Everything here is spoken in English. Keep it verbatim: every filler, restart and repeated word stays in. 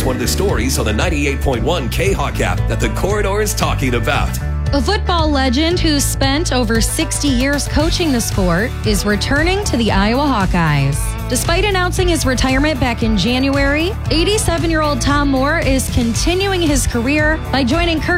one of the stories on the ninety-eight point one K-Hawk app that the Corridor is talking about. A football legend who spent over sixty years coaching the sport is returning to the Iowa Hawkeyes. Despite announcing his retirement back in January, eighty-seven-year-old Tom Moore is continuing his career by joining Kirk